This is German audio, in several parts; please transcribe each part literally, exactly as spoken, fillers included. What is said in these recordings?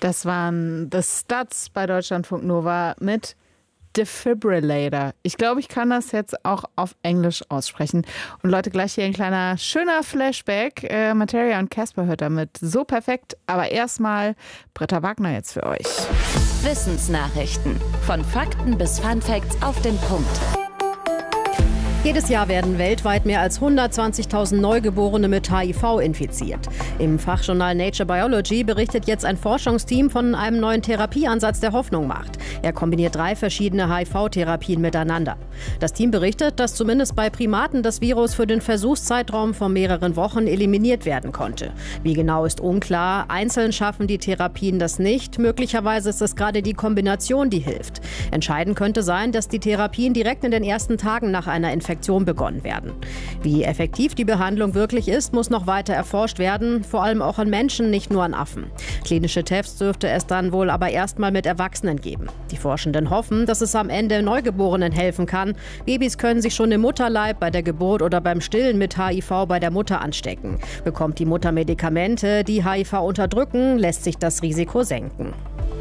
Das waren The Studs bei Deutschlandfunk Nova mit Defibrillator. Ich glaube, ich kann das jetzt auch auf Englisch aussprechen. Und Leute, gleich hier ein kleiner, schöner Flashback. Äh, Materia und Casper hört damit so perfekt. Aber erstmal Britta Wagner jetzt für euch. Wissensnachrichten. Von Fakten bis Funfacts auf den Punkt. Jedes Jahr werden weltweit mehr als hundertzwanzigtausend Neugeborene mit H I V infiziert. Im Fachjournal Nature Biology berichtet jetzt ein Forschungsteam von einem neuen Therapieansatz, der Hoffnung macht. Er kombiniert drei verschiedene H I V-Therapien miteinander. Das Team berichtet, dass zumindest bei Primaten das Virus für den Versuchszeitraum von mehreren Wochen eliminiert werden konnte. Wie genau ist unklar. Einzeln schaffen die Therapien das nicht. Möglicherweise ist es gerade die Kombination, die hilft. Entscheidend könnte sein, dass die Therapien direkt in den ersten Tagen nach einer Infektion begonnen werden. Wie effektiv die Behandlung wirklich ist, muss noch weiter erforscht werden, vor allem auch an Menschen, nicht nur an Affen. Klinische Tests dürfte es dann wohl aber erstmal mit Erwachsenen geben. Die Forschenden hoffen, dass es am Ende Neugeborenen helfen kann. Babys können sich schon im Mutterleib, bei der Geburt oder beim Stillen mit H I V bei der Mutter anstecken. Bekommt die Mutter Medikamente, die H I V unterdrücken, lässt sich das Risiko senken.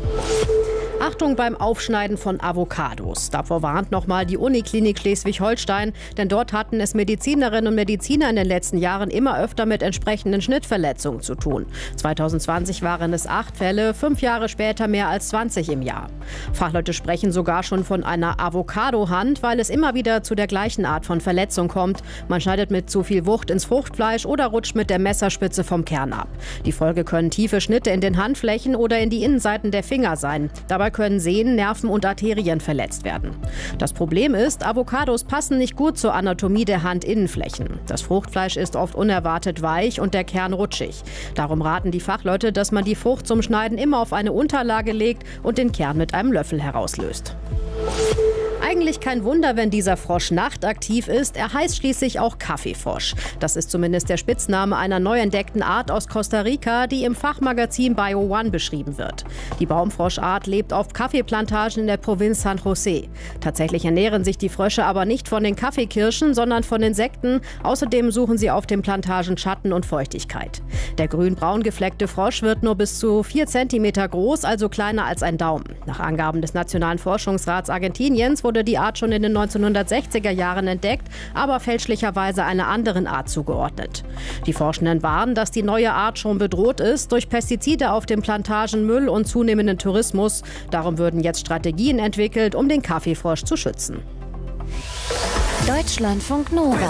Achtung beim Aufschneiden von Avocados. Davor warnt nochmal die Uniklinik Schleswig-Holstein, denn dort hatten es Medizinerinnen und Mediziner in den letzten Jahren immer öfter mit entsprechenden Schnittverletzungen zu tun. zwanzig zwanzig waren es acht Fälle, fünf Jahre später mehr als zwanzig im Jahr. Fachleute sprechen sogar schon von einer Avocado-Hand, weil es immer wieder zu der gleichen Art von Verletzung kommt. Man schneidet mit zu viel Wucht ins Fruchtfleisch oder rutscht mit der Messerspitze vom Kern ab. Die Folge können tiefe Schnitte in den Handflächen oder in die Innenseiten der Finger sein. Dabei können Sehnen, Nerven und Arterien verletzt werden. Das Problem ist, Avocados passen nicht gut zur Anatomie der Handinnenflächen. Das Fruchtfleisch ist oft unerwartet weich und der Kern rutschig. Darum raten die Fachleute, dass man die Frucht zum Schneiden immer auf eine Unterlage legt und den Kern mit einem Löffel herauslöst. Eigentlich kein Wunder, wenn dieser Frosch nachtaktiv ist. Er heißt schließlich auch Kaffeefrosch. Das ist zumindest der Spitzname einer neu entdeckten Art aus Costa Rica, die im Fachmagazin Bio One beschrieben wird. Die Baumfroschart lebt auf Kaffeeplantagen in der Provinz San José. Tatsächlich ernähren sich die Frösche aber nicht von den Kaffeekirschen, sondern von Insekten. Außerdem suchen sie auf den Plantagen Schatten und Feuchtigkeit. Der grün-braun gefleckte Frosch wird nur bis zu vier Zentimeter groß, also kleiner als ein Daumen. Nach Angaben des Nationalen Forschungsrats Argentiniens wurde die Art schon in den neunzehnhundertsechziger Jahren entdeckt, aber fälschlicherweise einer anderen Art zugeordnet. Die Forschenden warnen, dass die neue Art schon bedroht ist durch Pestizide auf den Plantagen, Müll und zunehmenden Tourismus. Darum würden jetzt Strategien entwickelt, um den Kaffeefrosch zu schützen. Deutschlandfunk Nova.